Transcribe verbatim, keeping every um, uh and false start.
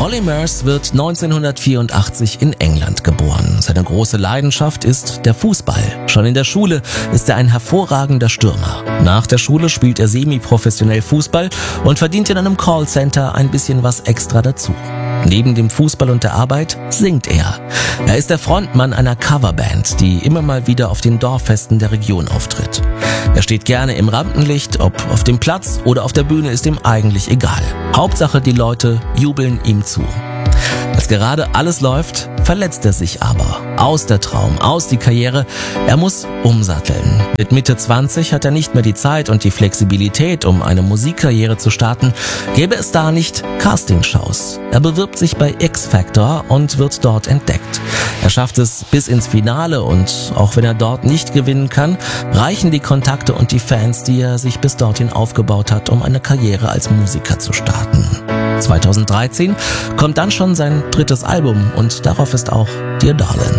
Olly Murs wird neunzehnhundertvierundachtzig in England geboren. Seine große Leidenschaft ist der Fußball. Schon in der Schule ist er ein hervorragender Stürmer. Nach der Schule spielt er semi-professionell Fußball und verdient in einem Callcenter ein bisschen was extra dazu. Neben dem Fußball und der Arbeit singt er. Er ist der Frontmann einer Coverband, die immer mal wieder auf den Dorffesten der Region auftritt. Er steht gerne im Rampenlicht, ob auf dem Platz oder auf der Bühne ist ihm eigentlich egal. Hauptsache, die Leute jubeln ihm zu. Als gerade alles läuft, verletzt er sich aber. Aus der Traum, aus die Karriere. Er muss umsatteln. Mit Mitte zwanzig hat er nicht mehr die Zeit und die Flexibilität, um eine Musikkarriere zu starten. Gäbe es da nicht Castingshows. Er bewirbt sich bei X Factor und wird dort entdeckt. Er schafft es bis ins Finale und auch wenn er dort nicht gewinnen kann, reichen die Kontakte und die Fans, die er sich bis dorthin aufgebaut hat, um eine Karriere als Musiker zu starten. zweitausenddreizehn kommt dann schon sein drittes Album und darauf ist auch Dear Darling.